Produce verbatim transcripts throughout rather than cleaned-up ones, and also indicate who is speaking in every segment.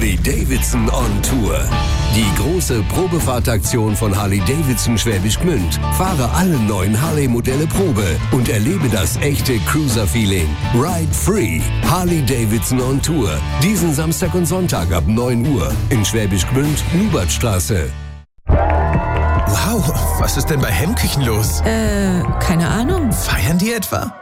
Speaker 1: Harley-Davidson on Tour. Die große Probefahrtaktion von Harley-Davidson Schwäbisch Gmünd. Fahre alle neuen Harley-Modelle Probe und erlebe das echte Cruiser-Feeling. Ride free. Harley-Davidson on Tour. Diesen Samstag und Sonntag ab neun Uhr in Schwäbisch Gmünd, Nubertstraße.
Speaker 2: Wow, was ist denn bei Hemmküchen los?
Speaker 3: Äh, keine Ahnung.
Speaker 2: Feiern die etwa?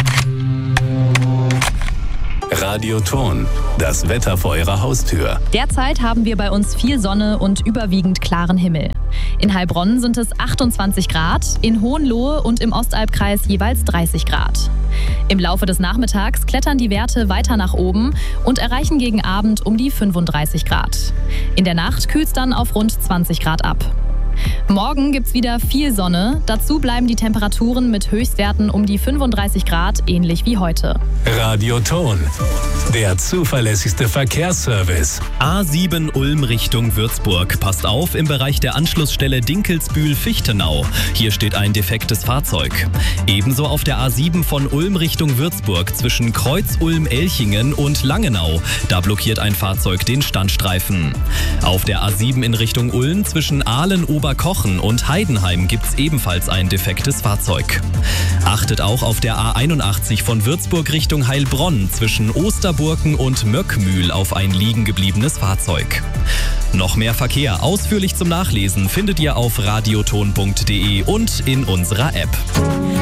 Speaker 4: Radioton, das Wetter vor Ihrer Haustür.
Speaker 5: Derzeit haben wir bei uns viel Sonne und überwiegend klaren Himmel. In Heilbronn sind es achtundzwanzig Grad, in Hohenlohe und im Ostalbkreis jeweils dreißig Grad. Im Laufe des Nachmittags klettern die Werte weiter nach oben und erreichen gegen Abend um die fünfunddreißig Grad. In der Nacht kühlt es dann auf rund zwanzig Grad ab. Morgen gibt's wieder viel Sonne. Dazu bleiben die Temperaturen mit Höchstwerten um die fünfunddreißig Grad, ähnlich wie heute.
Speaker 4: Radioton, der zuverlässigste Verkehrsservice.
Speaker 6: A sieben Ulm Richtung Würzburg. Passt auf im Bereich der Anschlussstelle Dinkelsbühl-Fichtenau. Hier steht ein defektes Fahrzeug. Ebenso auf der A sieben von Ulm Richtung Würzburg zwischen Kreuz-Ulm-Elchingen und Langenau. Da blockiert ein Fahrzeug den Standstreifen. Auf der A sieben in Richtung Ulm zwischen Aalen-Oberkochen und Heidenheim gibt's ebenfalls ein defektes Fahrzeug. Achtet auch auf der A einundachtzig von Würzburg Richtung Heilbronn zwischen Osterburken und Möckmühl auf ein liegen gebliebenes Fahrzeug. Noch mehr Verkehr ausführlich zum Nachlesen findet ihr auf radioton punkt de und in unserer App.